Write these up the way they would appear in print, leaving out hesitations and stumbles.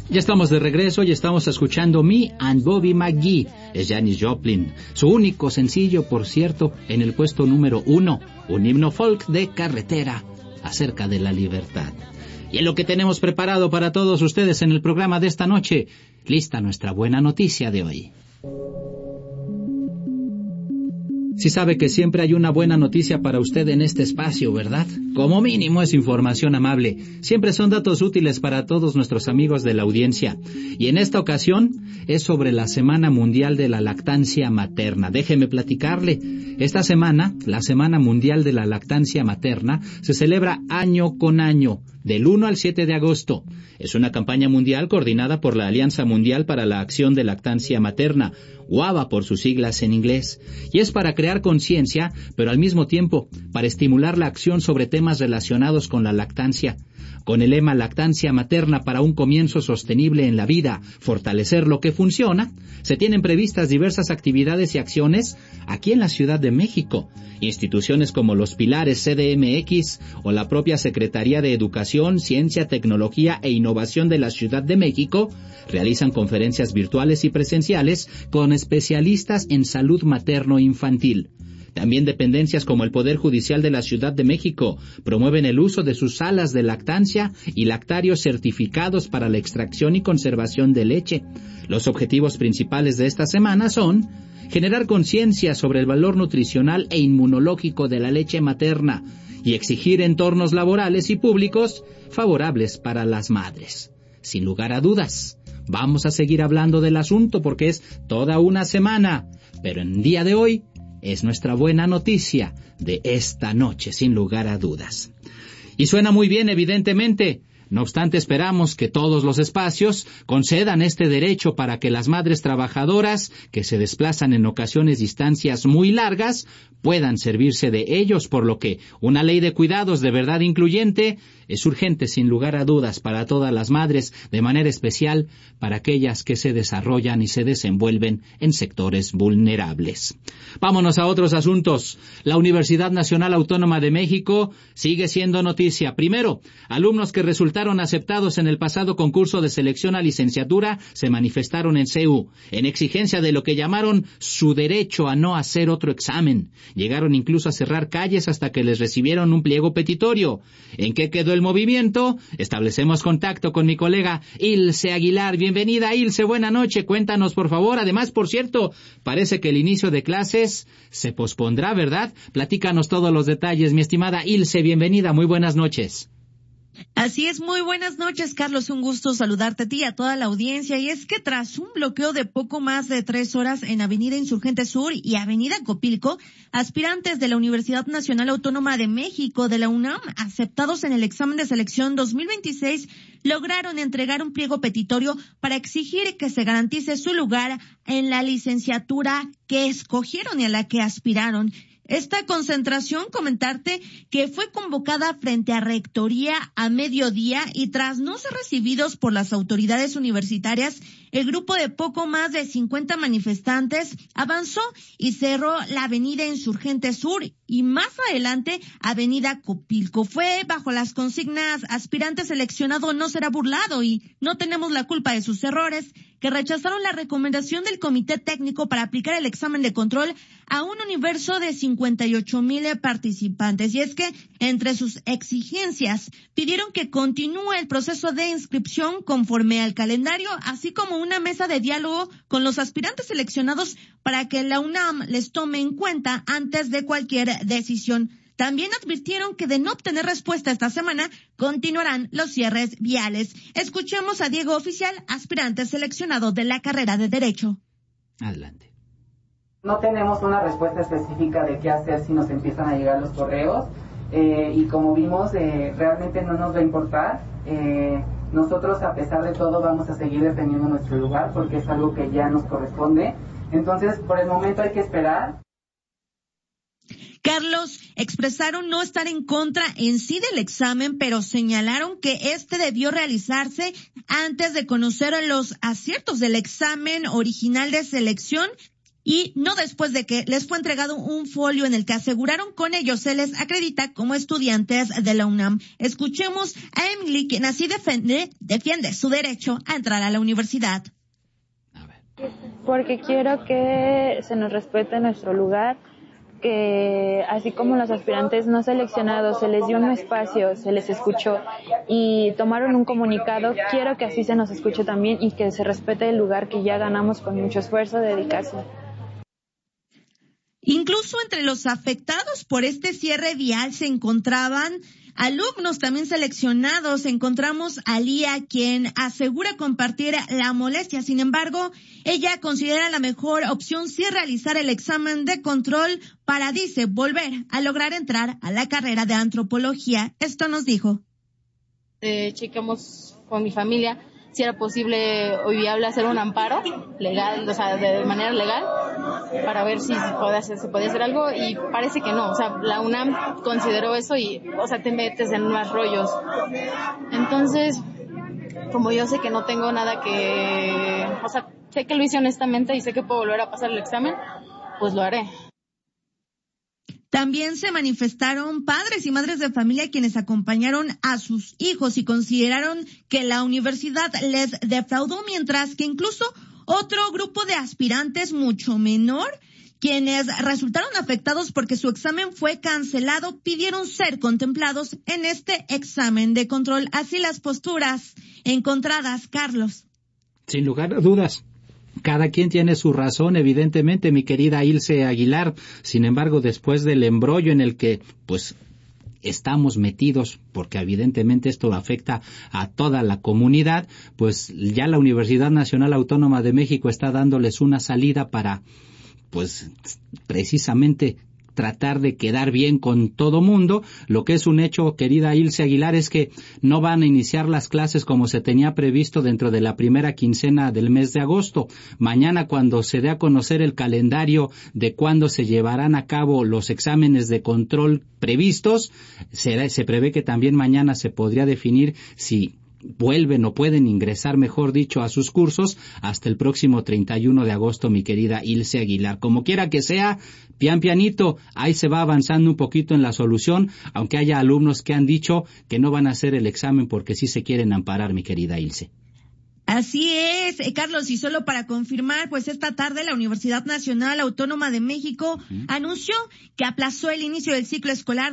Ya estamos de regreso y estamos escuchando Me and Bobby McGee. Es Janis Joplin. Su único sencillo, por cierto, en el puesto número 1. Un himno folk de carretera acerca de la libertad. Y en lo que tenemos preparado para todos ustedes en el programa de esta noche, lista nuestra buena noticia de hoy. Sí sabe que siempre hay una buena noticia para usted en este espacio, ¿verdad? Como mínimo es información amable. Siempre son datos útiles para todos nuestros amigos de la audiencia. Y en esta ocasión es sobre la Semana Mundial de la Lactancia Materna. Déjeme platicarle. Esta semana, la Semana Mundial de la Lactancia Materna, se celebra año con año, del 1 al 7 de agosto. Es una campaña mundial coordinada por la Alianza Mundial para la Acción de Lactancia Materna, WABA por sus siglas en inglés, y es para crear conciencia, pero al mismo tiempo para estimular la acción sobre temas relacionados con la lactancia. Con el lema Lactancia Materna para un comienzo sostenible en la vida, fortalecer lo que funciona, se tienen previstas diversas actividades y acciones aquí en la Ciudad de México. Instituciones como los Pilares CDMX o la propia Secretaría de Educación, Ciencia, Tecnología e Innovación de la Ciudad de México realizan conferencias virtuales y presenciales con especialistas en salud materno-infantil. También dependencias como el Poder Judicial de la Ciudad de México promueven el uso de sus salas de lactancia y lactarios certificados para la extracción y conservación de leche. Los objetivos principales de esta semana son generar conciencia sobre el valor nutricional e inmunológico de la leche materna y exigir entornos laborales y públicos favorables para las madres. Sin lugar a dudas, vamos a seguir hablando del asunto porque es toda una semana, pero en el día de hoy es nuestra buena noticia de esta noche, sin lugar a dudas. Y suena muy bien, evidentemente. No obstante, esperamos que todos los espacios concedan este derecho para que las madres trabajadoras, que se desplazan en ocasiones distancias muy largas, puedan servirse de ellos, por lo que una ley de cuidados de verdad incluyente es urgente sin lugar a dudas para todas las madres, de manera especial para aquellas que se desarrollan y se desenvuelven en sectores vulnerables. Vámonos a otros asuntos. La Universidad Nacional Autónoma de México sigue siendo noticia. Primero, alumnos que resultaron aceptados en el pasado concurso de selección a licenciatura se manifestaron en CEU, en exigencia de lo que llamaron su derecho a no hacer otro examen. Llegaron incluso a cerrar calles hasta que les recibieron un pliego petitorio. ¿En qué quedó el movimiento? Establecemos contacto con mi colega Ilse Aguilar. Bienvenida, Ilse, buena noche. Cuéntanos, por favor. Además, por cierto, parece que el inicio de clases se pospondrá, ¿verdad? Platícanos todos los detalles, mi estimada Ilse. Bienvenida, muy buenas noches. Así es, muy buenas noches, Carlos, un gusto saludarte a ti y a toda la audiencia. Y es que tras un bloqueo de poco más de 3 horas en Avenida Insurgente Sur y Avenida Copilco, aspirantes de la Universidad Nacional Autónoma de México, de la UNAM, aceptados en el examen de selección 2026, lograron entregar un pliego petitorio para exigir que se garantice su lugar en la licenciatura que escogieron y a la que aspiraron. Esta concentración, comentarte que fue convocada frente a Rectoría a mediodía y tras no ser recibidos por las autoridades universitarias, el grupo de poco más de 50 manifestantes avanzó y cerró la avenida Insurgente Sur y más adelante avenida Copilco. Fue bajo las consignas aspirante seleccionado no será burlado y no tenemos la culpa de sus errores, que rechazaron la recomendación del Comité Técnico para aplicar el examen de control a un universo de 58,000 participantes. Y es que, entre sus exigencias, pidieron que continúe el proceso de inscripción conforme al calendario, así como una mesa de diálogo con los aspirantes seleccionados para que la UNAM les tome en cuenta antes de cualquier decisión. También advirtieron que de no obtener respuesta esta semana, continuarán los cierres viales. Escuchemos a Diego Oficial, aspirante seleccionado de la carrera de Derecho. Adelante. No tenemos una respuesta específica de qué hacer si nos empiezan a llegar los correos y como vimos, realmente no nos va a importar. Nosotros, a pesar de todo, vamos a seguir defendiendo nuestro lugar porque es algo que ya nos corresponde. Entonces, por el momento hay que esperar. Carlos, expresaron no estar en contra en sí del examen, pero señalaron que este debió realizarse antes de conocer los aciertos del examen original de selección y no después de que les fue entregado un folio en el que aseguraron con ello se les acredita como estudiantes de la UNAM. Escuchemos a Emily, quien así defiende su derecho a entrar a la universidad. Porque quiero que se nos respete nuestro lugar, que así como los aspirantes no seleccionados se les dio un espacio, se les escuchó y tomaron un comunicado, quiero que así se nos escuche también y que se respete el lugar que ya ganamos con mucho esfuerzo, dedicación. Incluso entre los afectados por este cierre vial se encontraban alumnos también seleccionados. Encontramos a Lía, quien asegura compartir la molestia. Sin embargo, ella considera la mejor opción sí realizar el examen de control para, dice, volver a lograr entrar a la carrera de antropología. Esto nos dijo. Checamos con mi familia si era posible o viable hacer un amparo legal, o sea, de manera legal, para ver si se podía hacer algo, y parece que no. O sea, la UNAM consideró eso y, o sea, te metes en más rollos. Entonces, como yo sé que no tengo nada que, o sea, sé que lo hice honestamente y sé que puedo volver a pasar el examen, pues lo haré. También se manifestaron padres y madres de familia quienes acompañaron a sus hijos y consideraron que la universidad les defraudó, mientras que incluso otro grupo de aspirantes mucho menor, quienes resultaron afectados porque su examen fue cancelado, pidieron ser contemplados en este examen de control. Así las posturas encontradas, Carlos. Sin lugar a dudas. Cada quien tiene su razón, evidentemente, mi querida Ilse Aguilar. Sin embargo, después del embrollo en el que, pues, estamos metidos, porque evidentemente esto afecta a toda la comunidad, pues ya la Universidad Nacional Autónoma de México está dándoles una salida para, pues, precisamente tratar de quedar bien con todo mundo. Lo que es un hecho, querida Ilse Aguilar, es que no van a iniciar las clases como se tenía previsto dentro de la primera quincena del mes de agosto. Mañana, cuando se dé a conocer el calendario de cuándo se llevarán a cabo los exámenes de control previstos, se prevé que también mañana se podría definir si vuelven o pueden ingresar, mejor dicho, a sus cursos hasta el próximo 31 de agosto, mi querida Ilse Aguilar. Como quiera que sea, pianito, ahí se va avanzando un poquito en la solución, aunque haya alumnos que han dicho que no van a hacer el examen porque sí se quieren amparar, mi querida Ilse. Así es, Carlos, y solo para confirmar, pues esta tarde la Universidad Nacional Autónoma de México anunció que aplazó el inicio del ciclo escolar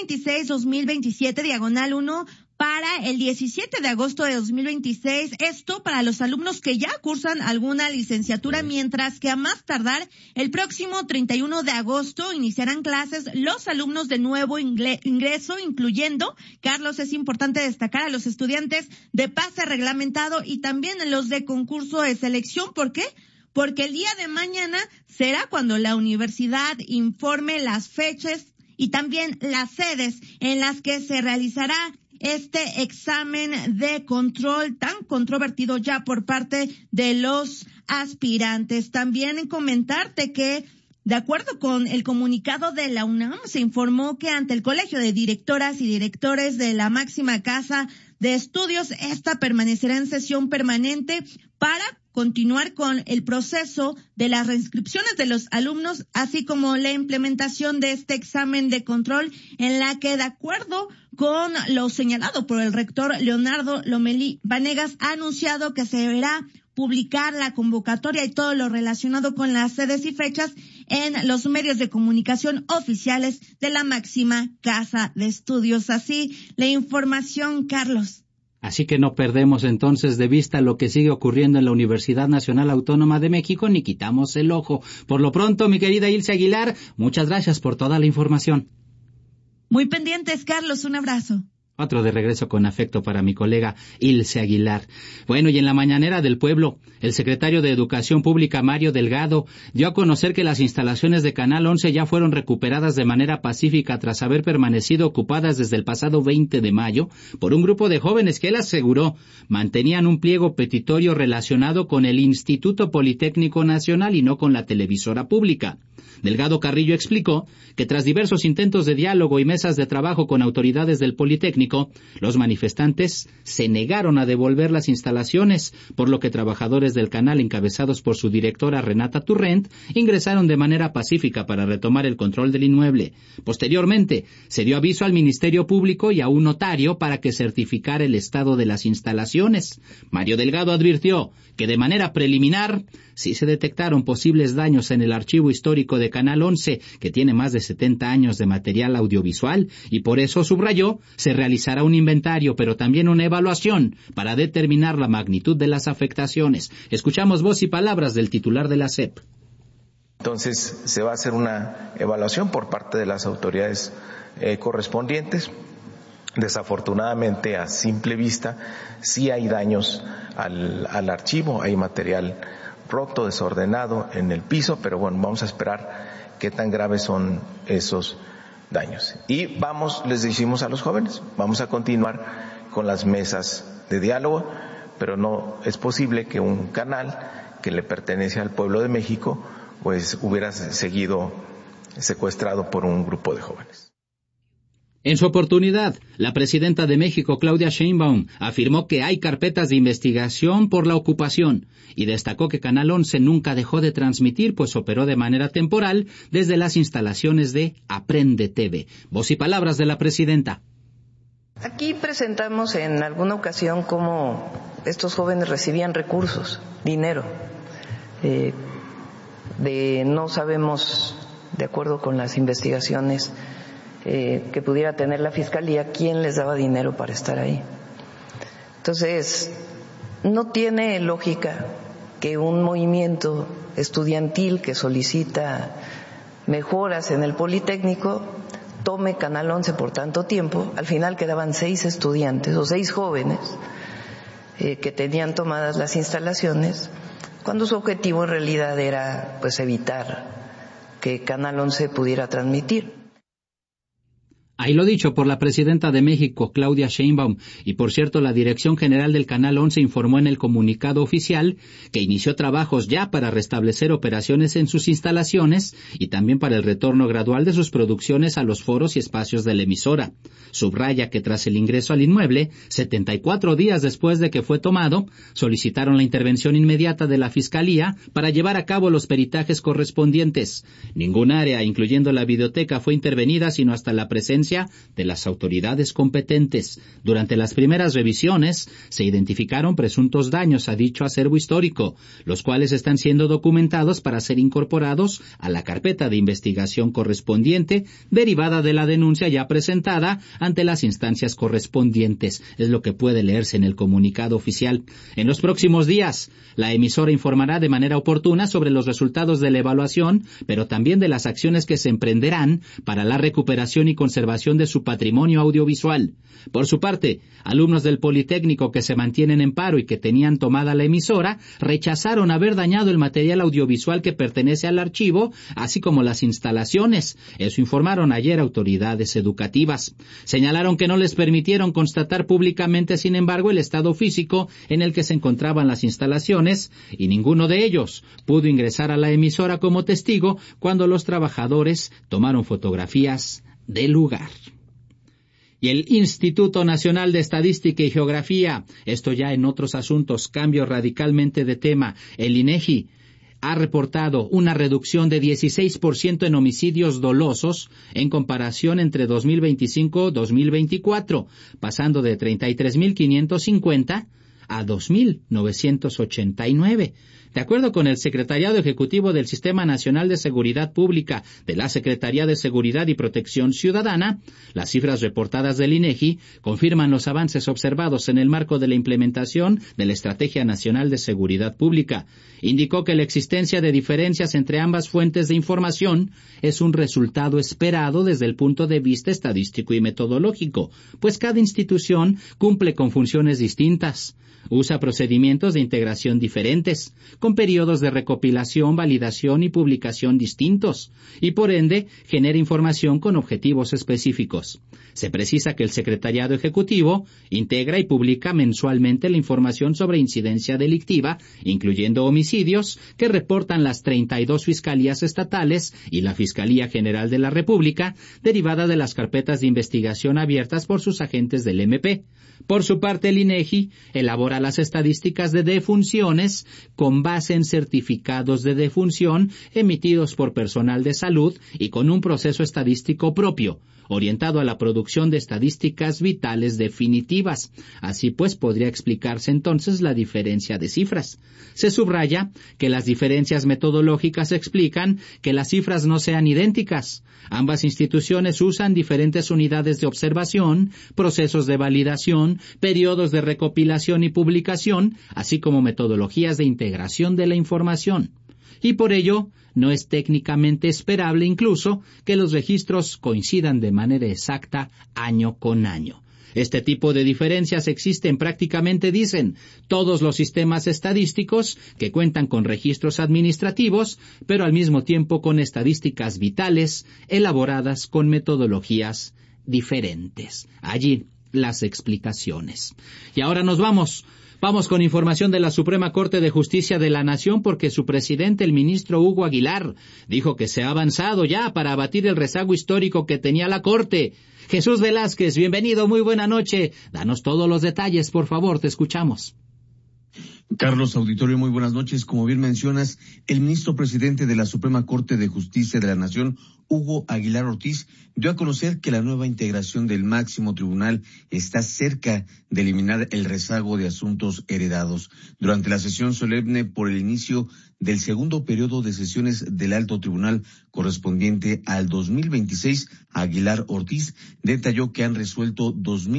2026-2027, diagonal 1, para el 17 de agosto de 2026, esto para los alumnos que ya cursan alguna licenciatura, mientras que a más tardar el próximo 31 de agosto iniciarán clases los alumnos de nuevo ingreso, incluyendo, Carlos, es importante destacar a los estudiantes de pase reglamentado y también los de concurso de selección. ¿Por qué? Porque el día de mañana será cuando la universidad informe las fechas y también las sedes en las que se realizará este examen de control tan controvertido ya por parte de los aspirantes. También comentarte que, de acuerdo con el comunicado de la UNAM, se informó que ante el Colegio de Directoras y Directores de la máxima casa de estudios, esta permanecerá en sesión permanente para continuar con el proceso de las reinscripciones de los alumnos, así como la implementación de este examen de control, en la que, de acuerdo con lo señalado por el rector Leonardo Lomelí Vanegas, ha anunciado que se deberá publicar la convocatoria y todo lo relacionado con las sedes y fechas en los medios de comunicación oficiales de la máxima casa de estudios. Así la información, Carlos. Así que no perdemos entonces de vista lo que sigue ocurriendo en la Universidad Nacional Autónoma de México, ni quitamos el ojo. Por lo pronto, mi querida Ilse Aguilar, muchas gracias por toda la información. Muy pendientes, Carlos, un abrazo. Otro de regreso con afecto para mi colega Ilse Aguilar. Bueno, y en la mañanera del pueblo, el secretario de Educación Pública, Mario Delgado, dio a conocer que las instalaciones de Canal 11 ya fueron recuperadas de manera pacífica tras haber permanecido ocupadas desde el pasado 20 de mayo por un grupo de jóvenes que él aseguró mantenían un pliego petitorio relacionado con el Instituto Politécnico Nacional y no con la televisora pública. Delgado Carrillo explicó que tras diversos intentos de diálogo y mesas de trabajo con autoridades del Politécnico, Politécnico, los manifestantes se negaron a devolver las instalaciones, por lo que trabajadores del canal, encabezados por su directora Renata Turrent, ingresaron de manera pacífica para retomar el control del inmueble. Posteriormente, se dio aviso al Ministerio Público y a un notario para que certificara el estado de las instalaciones. Mario Delgado advirtió que de manera preliminar sí se detectaron posibles daños en el archivo histórico de Canal 11, que tiene más de 70 años de material audiovisual, y por eso subrayó, se realizará un inventario, pero también una evaluación para determinar la magnitud de las afectaciones. Escuchamos voz y palabras del titular de la SEP. Entonces se va a hacer una evaluación por parte de las autoridades correspondientes. Desafortunadamente, a simple vista, sí hay daños al archivo, hay material roto, desordenado en el piso, pero bueno, vamos a esperar qué tan graves son esos daños. Y les decimos a los jóvenes, vamos a continuar con las mesas de diálogo, pero no es posible que un canal que le pertenece al pueblo de México, pues hubiera seguido secuestrado por un grupo de jóvenes. En su oportunidad, la presidenta de México, Claudia Sheinbaum, afirmó que hay carpetas de investigación por la ocupación y destacó que Canal 11 nunca dejó de transmitir, pues operó de manera temporal desde las instalaciones de Aprende TV. Voz y palabras de la presidenta. Aquí presentamos en alguna ocasión cómo estos jóvenes recibían recursos, dinero, no sabemos, de acuerdo con las investigaciones que pudiera tener la Fiscalía, quién les daba dinero para estar ahí. Entonces, no tiene lógica que un movimiento estudiantil que solicita mejoras en el Politécnico tome Canal 11 por tanto tiempo. Al final quedaban 6 estudiantes o 6 jóvenes que tenían tomadas las instalaciones, cuando su objetivo en realidad era pues evitar que Canal 11 pudiera transmitir. Ahí lo dicho por la presidenta de México, Claudia Sheinbaum. Y por cierto, la Dirección General del Canal 11 informó en el comunicado oficial que inició trabajos ya para restablecer operaciones en sus instalaciones y también para el retorno gradual de sus producciones a los foros y espacios de la emisora. Subraya que tras el ingreso al inmueble, 74 días después de que fue tomado, solicitaron la intervención inmediata de la Fiscalía para llevar a cabo los peritajes correspondientes. Ningún área, incluyendo la videoteca, fue intervenida sino hasta la presencia de las autoridades competentes. Durante las primeras revisiones se identificaron presuntos daños a dicho acervo histórico, los cuales están siendo documentados para ser incorporados a la carpeta de investigación correspondiente derivada de la denuncia ya presentada ante las instancias correspondientes. Es lo que puede leerse en el comunicado oficial. En los próximos días, la emisora informará de manera oportuna sobre los resultados de la evaluación, pero también de las acciones que se emprenderán para la recuperación y conservación de su patrimonio audiovisual. Por su parte, alumnos del Politécnico que se mantienen en paro y que tenían tomada la emisora rechazaron haber dañado el material audiovisual que pertenece al archivo, así como las instalaciones. Eso informaron ayer autoridades educativas. Señalaron que no les permitieron constatar públicamente, sin embargo, el estado físico en el que se encontraban las instalaciones y ninguno de ellos pudo ingresar a la emisora como testigo cuando los trabajadores tomaron fotografías del lugar. Y el Instituto Nacional de Estadística y Geografía, esto ya en otros asuntos, cambio radicalmente de tema, el INEGI ha reportado una reducción de 16% en homicidios dolosos en comparación entre 2025-2024, pasando de 33.550 a 2.989. De acuerdo con el Secretariado Ejecutivo del Sistema Nacional de Seguridad Pública de la Secretaría de Seguridad y Protección Ciudadana, las cifras reportadas del INEGI confirman los avances observados en el marco de la implementación de la Estrategia Nacional de Seguridad Pública. Indicó que la existencia de diferencias entre ambas fuentes de información es un resultado esperado desde el punto de vista estadístico y metodológico, pues cada institución cumple con funciones distintas. Usa procedimientos de integración diferentes, con periodos de recopilación, validación y publicación distintos, y por ende genera información con objetivos específicos. Se precisa que el Secretariado Ejecutivo integra y publica mensualmente la información sobre incidencia delictiva, incluyendo homicidios, que reportan las 32 fiscalías estatales y la Fiscalía General de la República, derivada de las carpetas de investigación abiertas por sus agentes del MP. Por su parte, el INEGI elabora las estadísticas de defunciones con base en certificados de defunción emitidos por personal de salud y con un proceso estadístico propio, orientado a la producción de estadísticas vitales definitivas. Así pues, podría explicarse entonces la diferencia de cifras. Se subraya que las diferencias metodológicas explican que las cifras no sean idénticas. Ambas instituciones usan diferentes unidades de observación, procesos de validación, periodos de recopilación y publicación, así como metodologías de integración de la información. Y por ello, no es técnicamente esperable incluso que los registros coincidan de manera exacta año con año. Este tipo de diferencias existen prácticamente, dicen, todos los sistemas estadísticos que cuentan con registros administrativos, pero al mismo tiempo con estadísticas vitales elaboradas con metodologías diferentes. Allí las explicaciones. Y ahora nos vamos. Vamos con información de la Suprema Corte de Justicia de la Nación porque su presidente, el ministro Hugo Aguilar, dijo que se ha avanzado ya para abatir el rezago histórico que tenía la Corte. Jesús Velázquez, bienvenido, muy buena noche. Danos todos los detalles, por favor, te escuchamos. Carlos, auditorio, muy buenas noches. Como bien mencionas, el ministro presidente de la Suprema Corte de Justicia de la Nación, Hugo Aguilar Ortiz, dio a conocer que la nueva integración del máximo tribunal está cerca de eliminar el rezago de asuntos heredados. Durante la sesión solemne por el inicio del segundo periodo de sesiones del Alto Tribunal correspondiente al 2026, Aguilar Ortiz detalló que han resuelto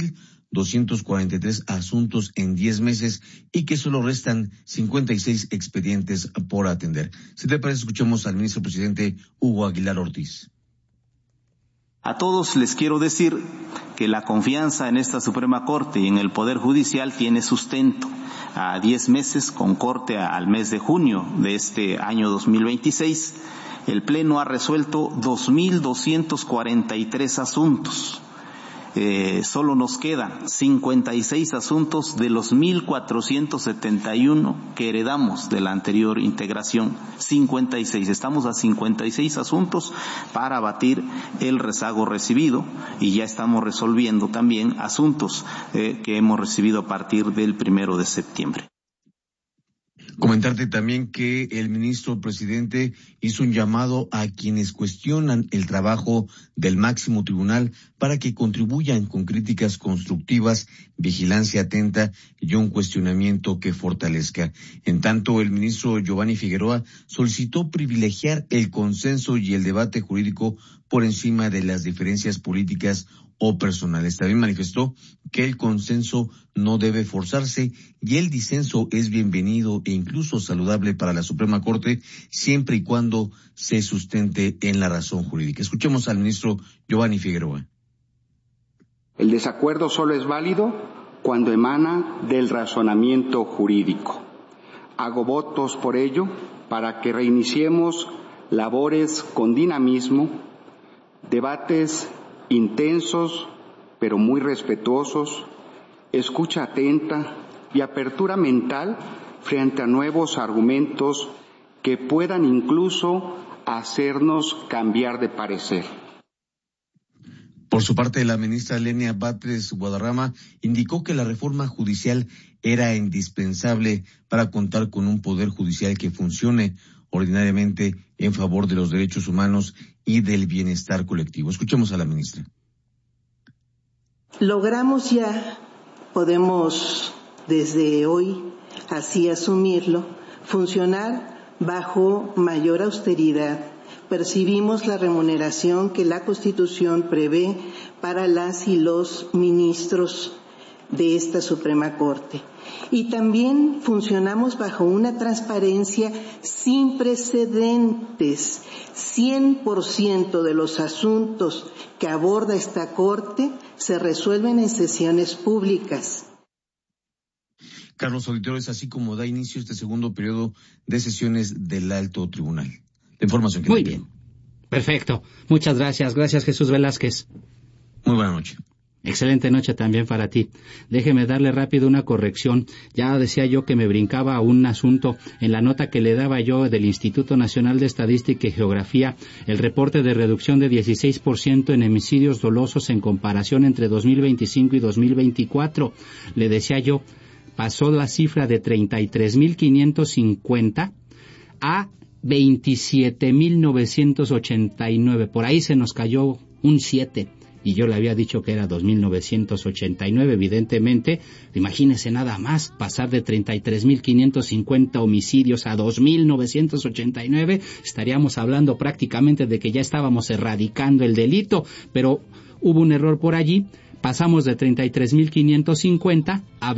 2,243 asuntos en 10 meses y que solo restan 56 expedientes por atender. Si te parece, escuchemos al ministro presidente Hugo Aguilar Ortiz. A todos les quiero decir que la confianza en esta Suprema Corte y en el Poder Judicial tiene sustento. A 10 meses, con corte al mes de junio de este año 2026, el Pleno ha resuelto 2,243 asuntos. Solo nos quedan 56 asuntos de los 1,471 que heredamos de la anterior integración. 56. Estamos a 56 asuntos para abatir el rezago recibido y ya estamos resolviendo también asuntos que hemos recibido a partir del 1 de septiembre. Comentarte también que el ministro presidente hizo un llamado a quienes cuestionan el trabajo del máximo tribunal para que contribuyan con críticas constructivas, vigilancia atenta y un cuestionamiento que fortalezca. En tanto, el ministro Giovanni Figueroa solicitó privilegiar el consenso y el debate jurídico por encima de las diferencias políticas o personales. También manifestó que el consenso no debe forzarse y el disenso es bienvenido e incluso saludable para la Suprema Corte siempre y cuando se sustente en la razón jurídica. Escuchemos al ministro Giovanni Figueroa. El desacuerdo solo es válido cuando emana del razonamiento jurídico. Hago votos por ello para que reiniciemos labores con dinamismo, debates intensos pero muy respetuosos, escucha atenta y apertura mental frente a nuevos argumentos que puedan incluso hacernos cambiar de parecer. Por su parte, la ministra Lenia Batres Guadarrama indicó que la reforma judicial era indispensable para contar con un poder judicial que funcione ordinariamente en favor de los derechos humanos y del bienestar colectivo. Escuchemos a la ministra. Logramos ya, podemos desde hoy así asumirlo, funcionar bajo mayor austeridad. Percibimos la remuneración que la Constitución prevé para las y los ministros de esta Suprema Corte. Y también funcionamos bajo una transparencia sin precedentes. 100% de los asuntos que aborda esta Corte se resuelven en sesiones públicas. Carlos Auditorio, es así como da inicio este segundo periodo de sesiones del Alto Tribunal. La información que Muy bien. Perfecto. Muchas gracias. Gracias, Jesús Velázquez. Muy buena noche. Excelente noche también para ti. Déjeme darle rápido una corrección. Ya decía yo que me brincaba un asunto en la nota que le daba yo del Instituto Nacional de Estadística y Geografía, el reporte de reducción de 16% en homicidios dolosos en comparación entre 2025 y 2024. Le decía yo, pasó la cifra de 33.550 a 27.989. Por ahí se nos cayó un 7. Y yo le había dicho que era 2.989, evidentemente. Imagínese nada más, pasar de 33.550 homicidios a 2.989, estaríamos hablando prácticamente de que ya estábamos erradicando el delito, pero hubo un error por allí. Pasamos de 33.550 a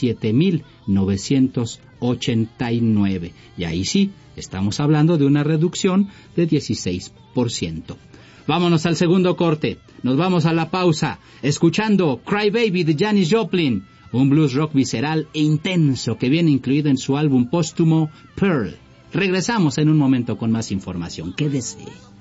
27.989. Y ahí sí, estamos hablando de una reducción de 16%. Vámonos al segundo corte. Nos vamos a la pausa, escuchando Cry Baby de Janis Joplin, un blues rock visceral e intenso que viene incluido en su álbum póstumo Pearl. Regresamos en un momento con más información. Quédese.